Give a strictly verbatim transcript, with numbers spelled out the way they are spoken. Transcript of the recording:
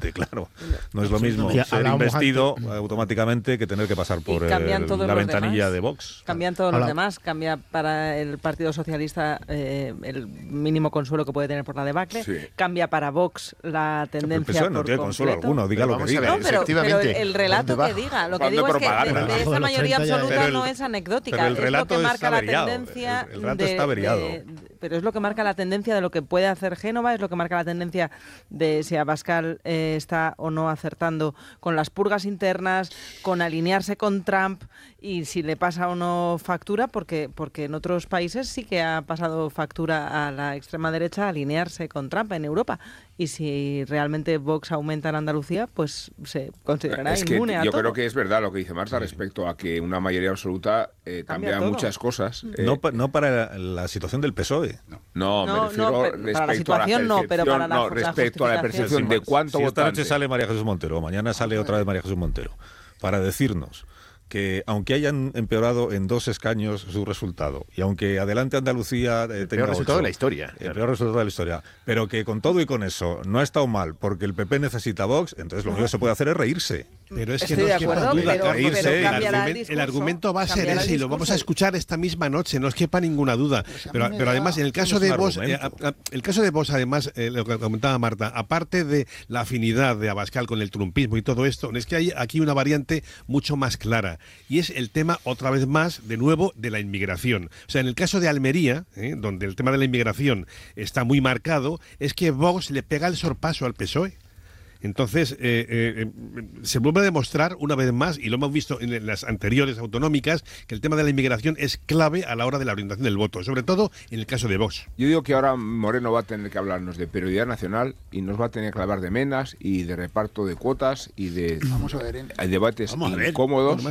Absolutamente, claro. No es lo mismo Ya, ser investido antes. automáticamente que tener que pasar por el, la ventanilla demás. de Vox. Cambian todos Hola. los demás. Cambia para el Partido Socialista eh, el mínimo consuelo que puede tener por la debacle. Sí. Cambia para Vox la tendencia El P S O E no por tiene completo. consuelo alguno, diga Pero lo que vamos a diga. ver, No, pero, pero el, efectivamente, el relato ¿dónde que va? diga, lo que Cuando digo es que de, propaganda. de Pero esa los mayoría treinta ya absoluta Pero el- no es anecdótica. pero el es lo relato que está marca la averiado, tendencia el- el relato de- está averiado. de- pero es lo que marca la tendencia de lo que puede hacer Génova, es lo que marca la tendencia de si Abascal eh, está o no acertando con las purgas internas, con alinearse con Trump y si le pasa o no factura, porque, porque en otros países sí que ha pasado factura a la extrema derecha alinearse con Trump en Europa. Y si realmente Vox aumenta en Andalucía, pues se considerará Es que inmune a yo todo. creo que es verdad lo que dice Marta respecto a que una mayoría absoluta eh, Cambia cambia todo. muchas cosas. eh, No, pa- no para la situación del P S O E. No, No, me refiero no, pero para la respecto a la situación no, pero para la- no, la respecto a la justificación. percepción de cuánto si esta votante. noche sale María Jesús Montero, o mañana sale otra vez María Jesús Montero, para decirnos que aunque hayan empeorado en dos escaños su resultado, y aunque adelante Andalucía eh, El tenga peor resultado ocho, de la historia. el peor resultado de la historia, pero que con todo y con eso no ha estado mal porque el P P necesita Vox, entonces lo único que se puede hacer es reírse. Pero es que Estoy no de os quepa acuerdo, duda, pero, reírse, pero el cambiará el argumen- discurso. el argumento va a ser cambiará el ese y lo vamos a discurso. escuchar esta misma noche, no os quepa ninguna duda. Pero, pero además, en el caso es de un Vox, eh, argumento. a- a- el caso de Vox, además, eh, lo que comentaba Marta, aparte de la afinidad de Abascal con el trumpismo y todo esto, es que hay aquí una variante mucho más clara y es el tema, otra vez más, de nuevo, de la inmigración. O sea, en el caso de Almería, eh, donde el tema de la inmigración está muy marcado, es que Vox le pega el sorpaso al P S O E. Entonces, eh, eh, eh, se vuelve a demostrar una vez más, y lo hemos visto en las anteriores autonómicas, que el tema de la inmigración es clave a la hora de la orientación del voto, sobre todo en el caso de Vox. Yo digo que ahora Moreno va a tener que hablarnos de prioridad nacional y nos va a tener que hablar de menas y de reparto de cuotas y de Vamos a ver, ¿eh? hay debates Vamos a ver. incómodos. Bueno,